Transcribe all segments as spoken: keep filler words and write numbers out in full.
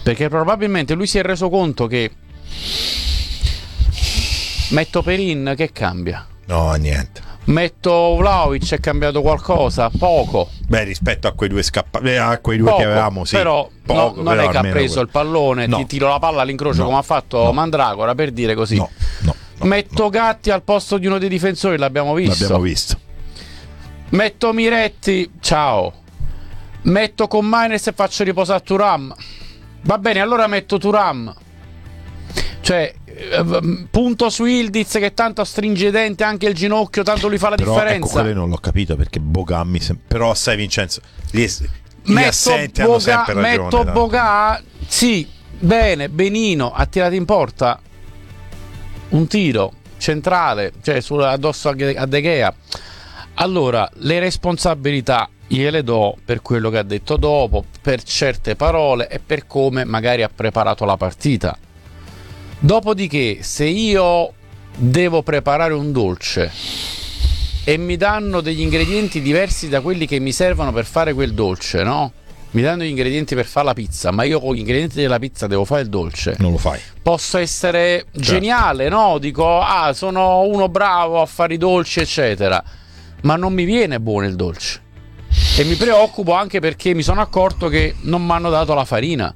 perché probabilmente lui si è reso conto che metto Perin, che cambia? No, niente. Metto Vlahovic, è cambiato qualcosa? Poco. Beh, rispetto a quei due scappati, a quei due Poco, che avevamo, sì. Però Poco, no, non però è che ha almeno preso quello. il pallone, No. ti tiro la palla all'incrocio No. come ha fatto No. Mandragora, per dire così. No, no, no, Metto no. Gatti al posto di uno dei difensori, l'abbiamo visto. L'abbiamo visto. Metto Miretti, ciao. Metto con Maines e faccio riposare Thuram. Va bene, allora metto Thuram. Cioè, eh, punto su Ildiz che tanto stringe i denti, anche il ginocchio, tanto lui fa la Però differenza. ecco, quello non l'ho capito perché Boga mi sem- però sai Vincenzo, gli, es- gli Metto assenti hanno Boga, sempre ragione. metto no? Boga, sì, bene, benino, ha tirato in porta un tiro centrale, cioè su, addosso a, a De Gea. Allora, le responsabilità gliele do per quello che ha detto dopo, per certe parole e per come magari ha preparato la partita. Dopodiché, se io devo preparare un dolce e mi danno degli ingredienti diversi da quelli che mi servono per fare quel dolce, no? Mi danno gli ingredienti per fare la pizza, ma io con gli ingredienti della pizza devo fare il dolce. Non lo fai. Posso essere Certo. geniale, no? Dico, ah, sono uno bravo a fare i dolci, eccetera. Ma non mi viene buono il dolce. E mi preoccupo anche perché mi sono accorto che non mi hanno dato la farina.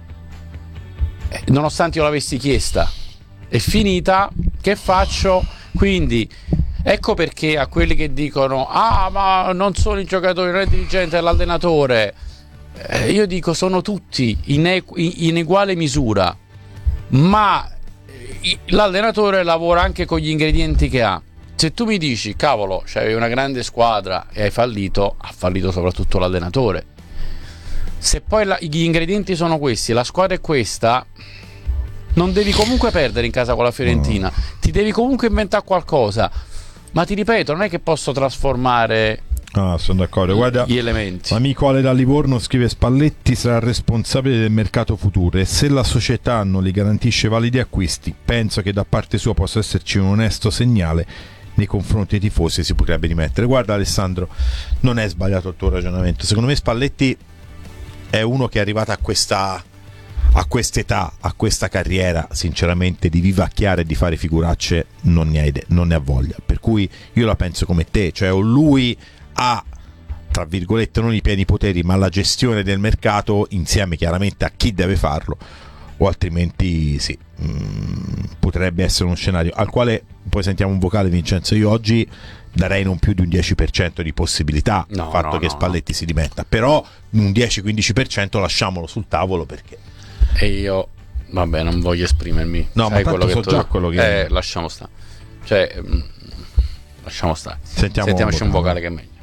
Eh, nonostante io l'avessi chiesta. È finita, che faccio? Quindi ecco perché a quelli che dicono ah ma non sono i giocatori, non è dirigente, è l'allenatore, eh, io dico sono tutti in, equ- in uguale misura, ma eh, l'allenatore lavora anche con gli ingredienti che ha. Se tu mi dici cavolo c'avevi una grande squadra e hai fallito, ha fallito soprattutto l'allenatore. Se poi la, gli ingredienti sono questi, la squadra è questa, non devi comunque perdere in casa con la Fiorentina, no. Ti devi comunque inventare qualcosa. Ma ti ripeto, non è che posso trasformare Ah, sono d'accordo. Guarda, gli elementi. L'amico Ale da Livorno scrive: Spalletti sarà responsabile del mercato futuro e se la società non gli garantisce validi acquisti, penso che da parte sua possa esserci un onesto segnale nei confronti dei tifosi, si potrebbe rimettere. Guarda Alessandro, non è sbagliato il tuo ragionamento. Secondo me Spalletti è uno che è arrivato a questa a quest'età, a questa carriera, sinceramente di vivacchiare e di fare figuracce non ne ha idea, non ne ha voglia. Per cui io la penso come te, cioè o lui ha, tra virgolette, non i pieni poteri ma la gestione del mercato insieme chiaramente a chi deve farlo, o altrimenti sì, mh, potrebbe essere uno scenario al quale poi sentiamo un vocale. Vincenzo, io oggi darei non più di un dieci per cento di possibilità no, al fatto no, che no, Spalletti no. si dimetta, però un dieci-quindici per cento lasciamolo sul tavolo, perché E io vabbè non voglio esprimermi. no, sai ma tanto quello so che tu... già quello che eh, lasciamo stare, cioè mh, lasciamo stare, Sentiamo sentiamoci un vocale. vocale che è meglio.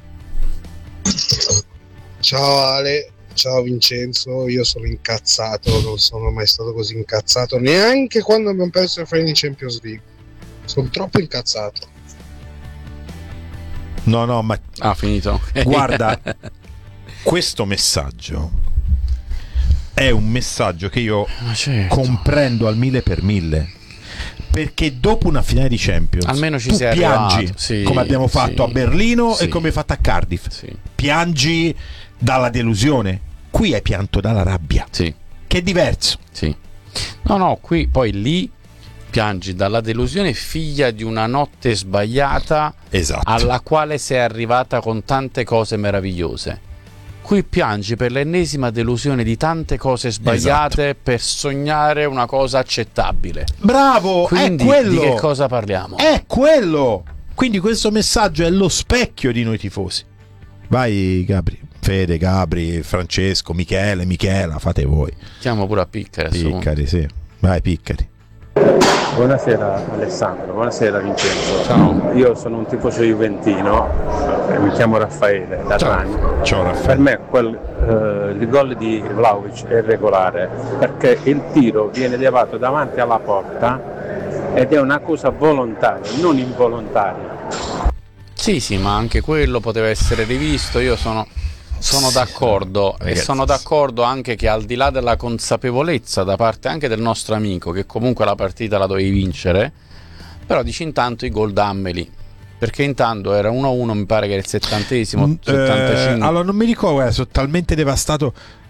Ciao Ale, ciao Vincenzo, io sono incazzato, non sono mai stato così incazzato neanche quando abbiamo perso il finale di Champions League. Sono troppo incazzato. no no ma Ah, finito. guarda, questo messaggio è un messaggio che io Ma certo. comprendo al mille per mille, perché dopo una finale di Champions Almeno ci tu sei piangi arrivato, sì, come abbiamo fatto sì, a Berlino sì, e come hai fatto a Cardiff, sì, piangi dalla delusione. Qui hai pianto dalla rabbia, sì, che è diverso. sì. No, no, qui poi lì piangi dalla delusione figlia di una notte sbagliata, Esatto. alla quale sei arrivata con tante cose meravigliose. Qui piangi per l'ennesima delusione di tante cose sbagliate, Esatto. per sognare una cosa accettabile. Bravo, Quindi è quello. di che cosa parliamo? È quello. Quindi questo messaggio è lo specchio di noi tifosi. Vai Gabri, Fede, Gabri, Francesco, Michele, Michela, fate voi. Chiamo pure a Piccari. adesso. Piccari, sì. Vai Piccari. Buonasera Alessandro, buonasera Vincenzo. Ciao. Io sono un tifoso juventino, eh, mi chiamo Raffaele da Trani. Ciao Per Raffaele. me quel, eh, il gol di Vlahovic è regolare perché il tiro viene levato davanti alla porta ed è una cosa volontaria, non involontaria. Sì, sì, ma anche quello poteva essere rivisto. Io sono, sono Sì, d'accordo ragazzi, e sono d'accordo anche che al di là della consapevolezza da parte anche del nostro amico che comunque la partita la dovevi vincere, però dici intanto i gol dammeli, perché intanto era uno a uno, mi pare che era il settantesimo, Mm, settantacinque. eh, allora non mi ricordo, guarda, sono talmente devastato.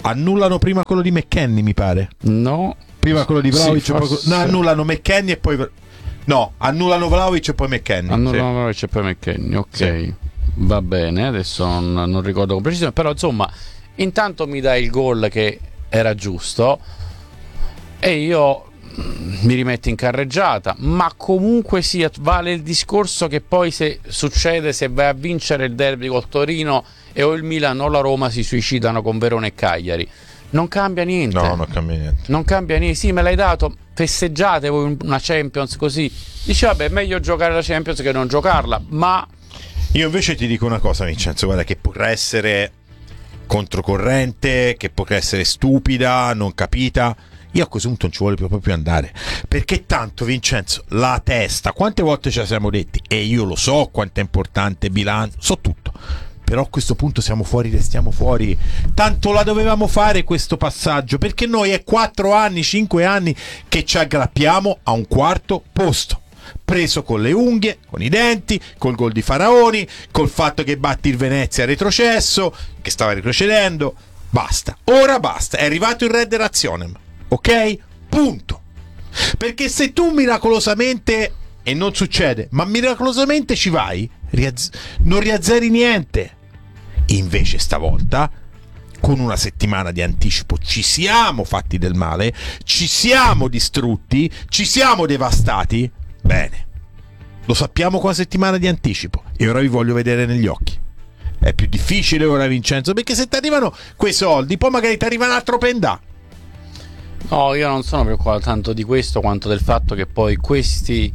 annullano prima quello di McKennie, mi pare. No. Prima quello di Vlahovic, Sì, e poi... forse... no, annullano McKennie e poi no, annullano Vlahovic e poi McKennie. Annullano sì. Vlahovic e poi McKennie, ok. Sì. Va bene, adesso non, non ricordo con precisione, però insomma, intanto mi dai il gol che era giusto e io mi rimetto in carreggiata, ma comunque sia vale il discorso che poi se succede, se vai a vincere il derby col Torino e o il Milan o la Roma si suicidano con Verona e Cagliari, non cambia niente. No, non cambia niente. Non cambia niente. Sì, me l'hai dato, festeggiate voi una Champions così. Dice vabbè, è meglio giocare la Champions che non giocarla, ma io invece ti dico una cosa, Vincenzo, guarda, che potrà essere controcorrente, che potrà essere stupida, non capita. Io a questo punto non ci voglio proprio più andare, perché tanto, Vincenzo, la testa, quante volte ce la siamo detti, e io lo so quanto è importante bilancio, so tutto, però a questo punto siamo fuori, restiamo fuori. Tanto la dovevamo fare questo passaggio, perché noi è quattro anni, cinque anni che ci aggrappiamo a un quarto posto, preso con le unghie, con i denti, col gol di Faraoni, col fatto che batti il Venezia retrocesso, che stava retrocedendo. Basta, ora basta, è arrivato il Red Razionem, ok? Punto. Perché se tu miracolosamente, e non succede, ma miracolosamente ci vai, riazz- non riazzeri niente. Invece stavolta, con una settimana di anticipo, ci siamo fatti del male, ci siamo distrutti, ci siamo devastati. Bene, lo sappiamo con la settimana di anticipo e ora vi voglio vedere negli occhi. È più difficile ora, Vincenzo, perché se ti arrivano quei soldi, poi magari ti arriva un altro pendà. no, io non sono preoccupato tanto di questo quanto del fatto che poi questi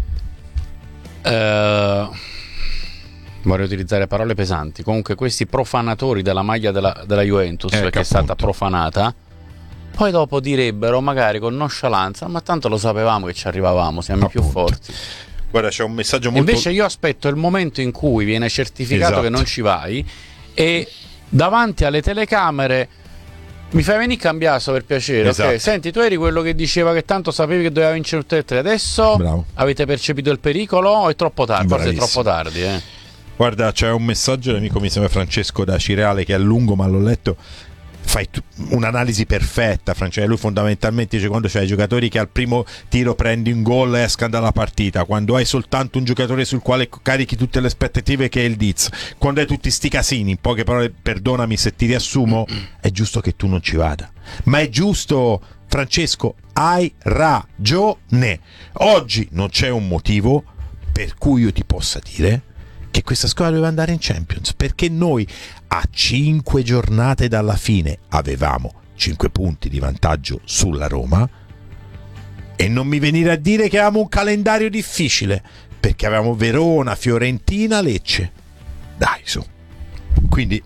eh, vorrei utilizzare parole pesanti, comunque questi profanatori della maglia della, della Juventus, Eh, che che è stata appunto. profanata, poi dopo direbbero magari con nonchalance, ma tanto lo sapevamo che ci arrivavamo, siamo i più Appunto. forti. Guarda, c'è un messaggio molto... Invece io aspetto il momento in cui viene certificato Esatto. che non ci vai e davanti alle telecamere mi fai venire cambiato per piacere, Esatto. ok? Senti, tu eri quello che diceva che tanto sapevi che doveva vincere tutte e tre, adesso Bravo. avete percepito il pericolo o è troppo tardi? Forse è Bravissimo. troppo tardi, eh. Guarda, c'è un messaggio dell'amico, mi sembra Francesco da Cireale, che è lungo ma l'ho letto. Fai tu- un'analisi perfetta, Francesco. Lui fondamentalmente dice: quando c'hai i giocatori che al primo tiro prendi un gol e escano dalla partita, quando hai soltanto un giocatore sul quale carichi tutte le aspettative, che è il Diz, quando hai tutti sti casini, in poche parole, perdonami se ti riassumo, è giusto che tu non ci vada. Ma è giusto, Francesco, hai ragione. Oggi non c'è un motivo per cui io ti possa dire che questa squadra doveva andare in Champions, perché noi a cinque giornate dalla fine avevamo cinque punti di vantaggio sulla Roma, e non mi venire a dire che avevamo un calendario difficile, perché avevamo Verona, Fiorentina, Lecce. Dai, su. Quindi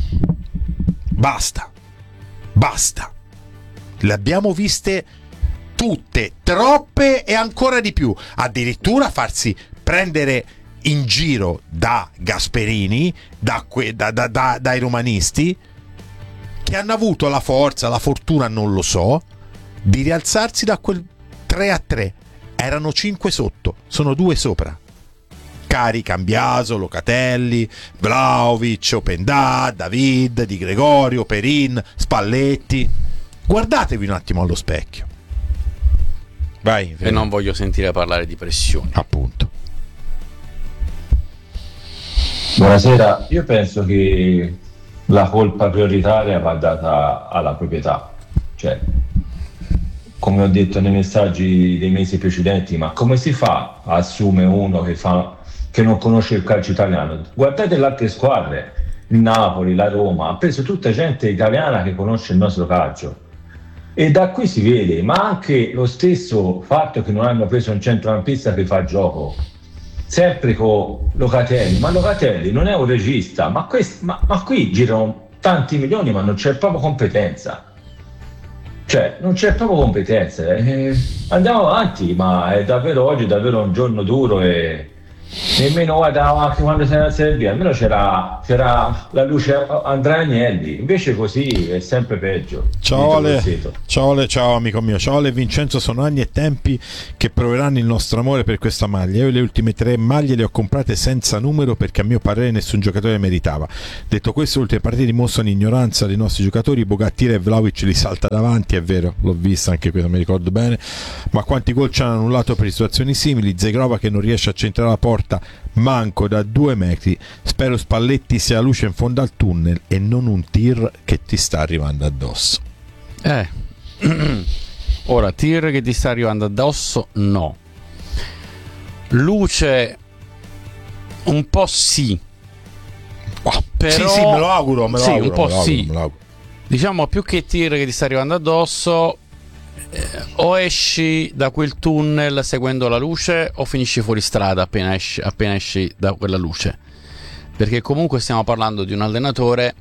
basta, basta. Le abbiamo viste tutte, troppe e ancora di più. Addirittura farsi prendere in giro da Gasperini, da que- da, da, da, dai romanisti, che hanno avuto la forza, la fortuna, non lo so, di rialzarsi da quel tre a tre. Erano cinque sotto, sono due sopra. Cari Cambiaso, Locatelli, Vlahovic, Opendà, David, Di Gregorio, Perin, Spalletti. Guardatevi un attimo allo specchio. Vai. E non voglio sentire parlare di pressioni. Appunto. Buonasera, io penso che la colpa prioritaria va data alla proprietà, cioè, come ho detto nei messaggi dei mesi precedenti, ma come si fa a assumere uno che, fa, che non conosce il calcio italiano? Guardate le altre squadre, il Napoli, la Roma, ha preso tutta gente italiana che conosce il nostro calcio, e da qui si vede, ma anche lo stesso fatto che non hanno preso un centrocampista che fa gioco, sempre con Locatelli, ma Locatelli non è un regista, ma, quest- ma, ma qui girano tanti milioni, ma non c'è proprio competenza, cioè non c'è proprio competenza, eh, andiamo avanti, ma è davvero oggi è davvero un giorno duro, e nemmeno guarda anche quando sei in Serie B, almeno c'era, c'era la luce Andrea Agnelli, invece così è sempre peggio. Ciao Ale, ciao Ale, ciao amico mio, ciao Ale e Vincenzo, sono anni e tempi che proveranno il nostro amore per questa maglia. Io le ultime tre maglie le ho comprate senza numero perché a mio parere nessun giocatore meritava. Detto questo, le ultime partite dimostrano ignoranza dei nostri giocatori. Bogattira e Vlahovic li salta davanti, è vero, l'ho vista anche questa, mi ricordo bene, ma quanti gol ci hanno annullato per situazioni simili. Zegrova che non riesce a centrare la porta manco da due metri. Spero Spalletti sia luce in fondo al tunnel e non un tir che ti sta arrivando addosso. Eh ora tir che ti sta arrivando addosso no, luce un po' sì, oh, però sì sì me lo auguro, me lo sì, auguro, un po' me lo sì auguro, me lo auguro. Diciamo più che tir che ti sta arrivando addosso, eh, o esci da quel tunnel seguendo la luce o finisci fuori strada appena esci, appena esci da quella luce, perché comunque stiamo parlando di un allenatore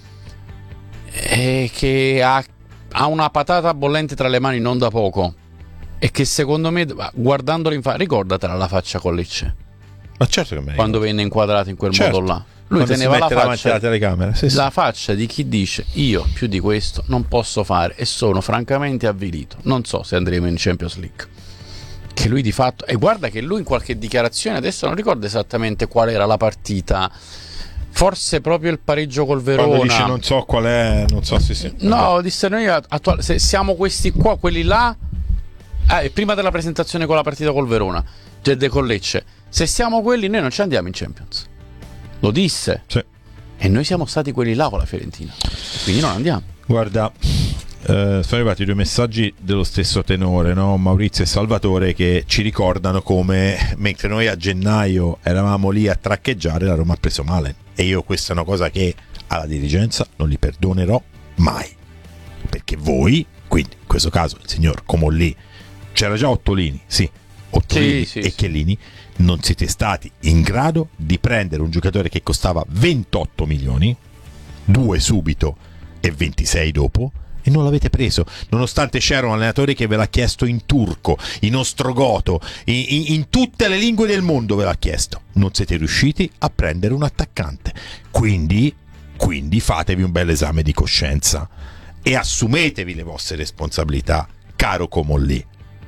eh, che ha, ha una patata bollente tra le mani non da poco e che secondo me, guardandolo in faccia, ricordatela la faccia con Lecce, ma certo che me quando venne inquadrato in quel certo. modo là, lui Quando teneva la faccia, alla telecamera, sì, sì. la faccia di chi dice io più di questo non posso fare e sono francamente avvilito, non so se andremo in Champions League, che lui di fatto, e guarda che lui in qualche dichiarazione, adesso non ricordo esattamente qual era la partita, forse proprio il pareggio col Verona, quando dice non so qual è, non so se sì, sì. No, disse noi attual- se siamo questi qua, quelli là, eh, prima della presentazione con la partita col Verona, Gede con Lecce, se siamo quelli noi non ci andiamo in Champions, lo disse, sì. E noi siamo stati quelli là con la Fiorentina, quindi non andiamo. Guarda, eh, sono arrivati due messaggi dello stesso tenore, no? Maurizio e Salvatore, che ci ricordano come mentre noi a gennaio eravamo lì a traccheggiare, la Roma ha preso male, e io questa è una cosa che alla dirigenza non li perdonerò mai, perché voi, quindi in questo caso il signor Comolli, c'era già Ottolini, sì, Ottolini sì, sì, e sì. Chiellini, non siete stati in grado di prendere un giocatore che costava ventotto milioni, due subito e ventisei dopo, e non l'avete preso, nonostante c'era un allenatore che ve l'ha chiesto in turco, in ostrogoto, in, in, in tutte le lingue del mondo ve l'ha chiesto. Non siete riusciti a prendere un attaccante, quindi, quindi fatevi un bel esame di coscienza e assumetevi le vostre responsabilità, caro Comolli,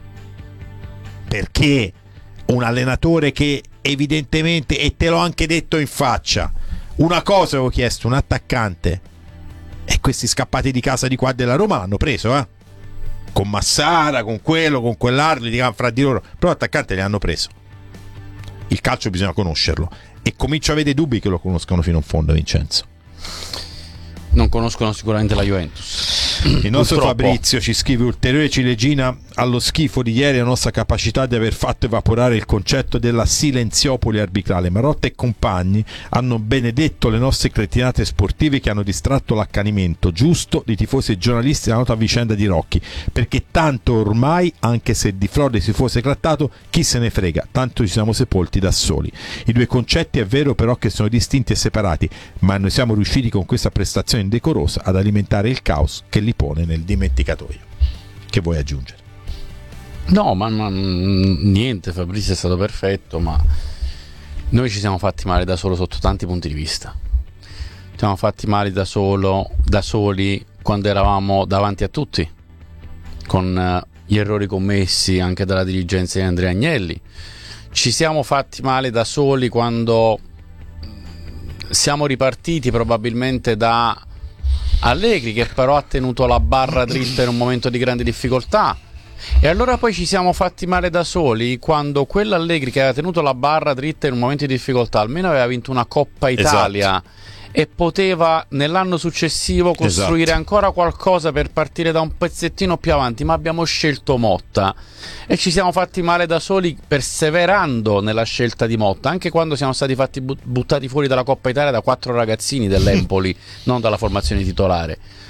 perché un allenatore che evidentemente, e te l'ho anche detto in faccia, una cosa avevo chiesto, un attaccante, e questi scappati di casa di qua della Roma l'hanno preso, eh? Con Massara, con quello, con quell'altro, litigavano fra di loro, però l'attaccante li hanno preso. Il calcio bisogna conoscerlo, e comincio a avere dubbi che lo conoscano fino in fondo, Vincenzo. Non conoscono sicuramente la Juventus. Il nostro Purtroppo. Fabrizio ci scrive: ulteriore ciliegina allo schifo di ieri la nostra capacità di aver fatto evaporare il concetto della silenziopoli arbitrale. Marotta e compagni hanno benedetto le nostre cretinate sportive che hanno distratto l'accanimento giusto di tifosi e giornalisti della nota vicenda di Rocchi, perché tanto ormai, anche se di frode si fosse trattato, chi se ne frega, tanto ci siamo sepolti da soli. I due concetti è vero però che sono distinti e separati, ma noi siamo riusciti con questa prestazione indecorosa ad alimentare il caos che li pone nel dimenticatoio. Che vuoi aggiungere? No, ma, ma niente, Fabrizio è stato perfetto, ma noi ci siamo fatti male da solo sotto tanti punti di vista. Ci siamo fatti male da solo, da soli quando eravamo davanti a tutti, con uh, gli errori commessi anche dalla dirigenza di Andrea Agnelli. Ci siamo fatti male da soli quando siamo ripartiti probabilmente da Allegri, che però ha tenuto la barra dritta in un momento di grande difficoltà, e allora poi ci siamo fatti male da soli quando quell'Allegri che aveva tenuto la barra dritta in un momento di difficoltà almeno aveva vinto una Coppa Italia, esatto, e poteva nell'anno successivo costruire, esatto, ancora qualcosa per partire da un pezzettino più avanti, ma abbiamo scelto Motta e ci siamo fatti male da soli perseverando nella scelta di Motta, anche quando siamo stati fatti but- buttati fuori dalla Coppa Italia da quattro ragazzini dell'Empoli, non dalla formazione titolare.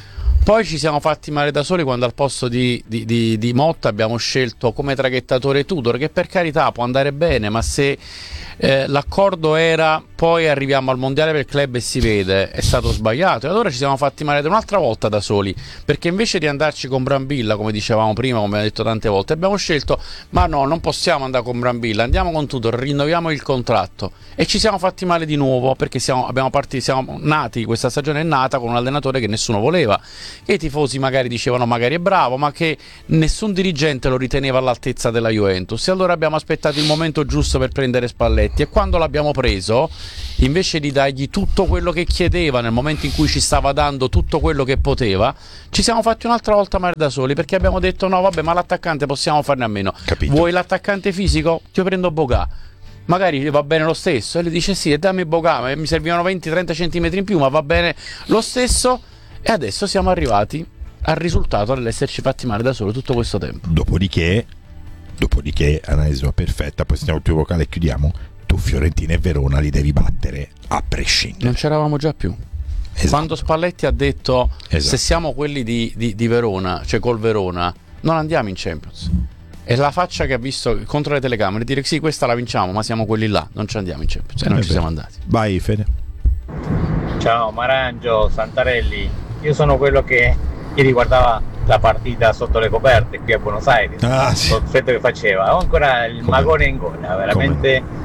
Poi ci siamo fatti male da soli quando al posto di, di, di, di Motta abbiamo scelto come traghettatore Tudor, che per carità può andare bene, ma se eh, l'accordo era poi arriviamo al mondiale per club e si vede, è stato sbagliato, e allora ci siamo fatti male un'altra volta da soli, perché invece di andarci con Brambilla, come dicevamo prima, come abbiamo detto tante volte, abbiamo scelto ma no, non possiamo andare con Brambilla, andiamo con Tudor, rinnoviamo il contratto, e ci siamo fatti male di nuovo, perché siamo, abbiamo partiti, siamo nati, questa stagione è nata con un allenatore che nessuno voleva, che i tifosi magari dicevano magari è bravo, ma che nessun dirigente lo riteneva all'altezza della Juventus, e allora abbiamo aspettato il momento giusto per prendere Spalletti, e quando l'abbiamo preso, invece di dargli tutto quello che chiedeva nel momento in cui ci stava dando tutto quello che poteva, ci siamo fatti un'altra volta male da soli, perché abbiamo detto no vabbè, ma l'attaccante possiamo farne a meno. Capito. Vuoi l'attaccante fisico? Ti prendo Bogà, magari va bene lo stesso, e lui dice sì, e dammi Bogà, mi servivano venti trenta centimetri in più, ma va bene lo stesso, e adesso siamo arrivati al risultato dell'esserci fatti male da solo tutto questo tempo. Dopodiché, dopodiché analisi perfetta, poi stiamo il tuo vocale e chiudiamo. Tu Fiorentina e Verona li devi battere a prescindere. Non c'eravamo già più. Esatto. Quando Spalletti ha detto esatto. se siamo quelli di, di, di Verona, cioè col Verona, non andiamo in Champions. E la faccia che ha visto contro le telecamere, dire sì, questa la vinciamo, ma siamo quelli là, non ci andiamo in Champions. E non è ci vero. Siamo andati. Vai Fede. Ciao Marangio, Santarelli. Io sono quello che ieri guardava la partita sotto le coperte qui a Buenos Aires, ah, sì. il freddo che faceva. Ho ancora il Come? magone in gola, veramente.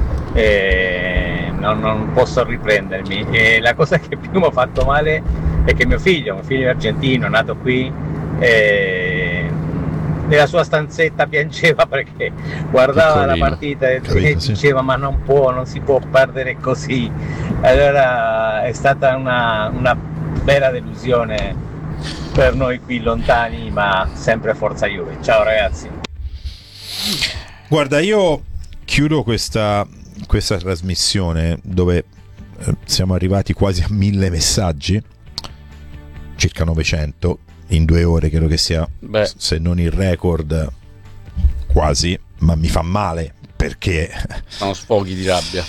Eh, non, non posso riprendermi, e la cosa che più mi ha fatto male è che mio figlio, mio figlio è argentino, nato qui, eh, nella sua stanzetta piangeva perché guardava Piccolino. la partita e, Capito, e diceva sì. ma non può, non si può perdere così. Allora è stata una, una vera delusione per noi qui lontani, ma sempre forza Juve. Ciao ragazzi. Guarda, io chiudo questa questa trasmissione dove eh, siamo arrivati quasi a mille messaggi, circa novecento in due ore, credo che sia Beh. se non il record quasi, ma mi fa male perché sono sfoghi di rabbia.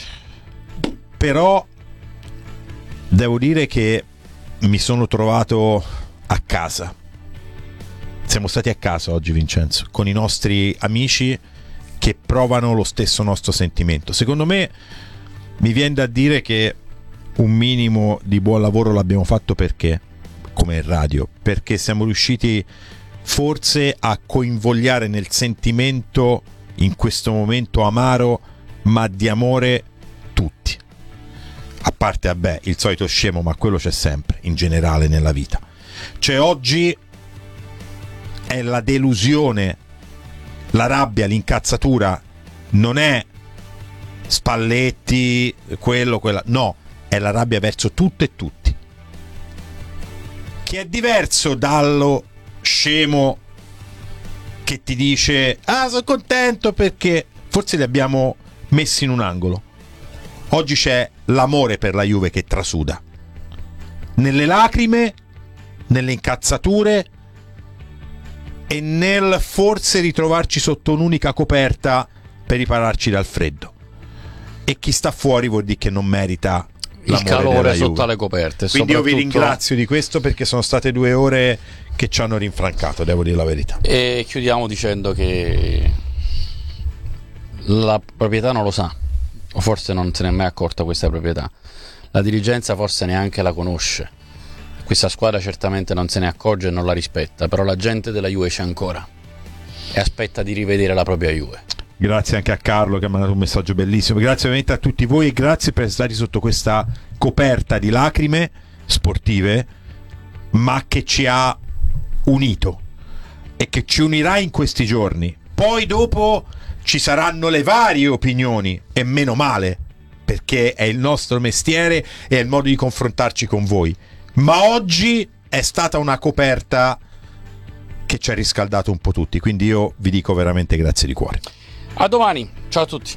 Però devo dire che mi sono trovato a casa, siamo stati a casa oggi Vincenzo, con i nostri amici che provano lo stesso nostro sentimento. Secondo me mi viene da dire che un minimo di buon lavoro l'abbiamo fatto, perché come radio, perché siamo riusciti forse a coinvogliare nel sentimento in questo momento amaro ma di amore tutti, a parte vabbè il solito scemo, ma quello c'è sempre in generale nella vita. Cioè oggi è la delusione, la rabbia, l'incazzatura non è Spalletti, quello, quella, no, è la rabbia verso tutto e tutti, che è diverso dallo scemo che ti dice ah sono contento perché forse li abbiamo messi in un angolo. Oggi c'è l'amore per la Juve che trasuda nelle lacrime, nelle incazzature e nel forse ritrovarci sotto un'unica coperta per ripararci dal freddo, e chi sta fuori vuol dire che non merita il calore sotto alle coperte. Quindi io vi ringrazio di questo, perché sono state due ore che ci hanno rinfrancato, devo dire la verità. E chiudiamo dicendo che la proprietà non lo sa, o forse non se ne è mai accorta questa proprietà, la dirigenza forse neanche la conosce, questa squadra certamente non se ne accorge e non la rispetta, però la gente della Juve c'è ancora e aspetta di rivedere la propria Juve. Grazie anche a Carlo che ha mandato un messaggio bellissimo, grazie ovviamente a tutti voi e grazie per stare sotto questa coperta di lacrime sportive, ma che ci ha unito e che ci unirà in questi giorni. Poi dopo ci saranno le varie opinioni, e meno male, perché è il nostro mestiere e è il modo di confrontarci con voi. Ma oggi è stata una coperta che ci ha riscaldato un po' tutti, quindi io vi dico veramente grazie di cuore. A domani, ciao a tutti.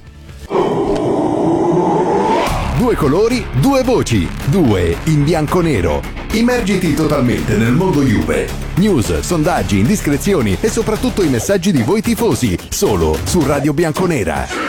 Due colori, due voci, due in bianco-nero. Immergiti totalmente nel mondo Juve. News, sondaggi, indiscrezioni e soprattutto i messaggi di voi tifosi, solo su Radio Bianconera.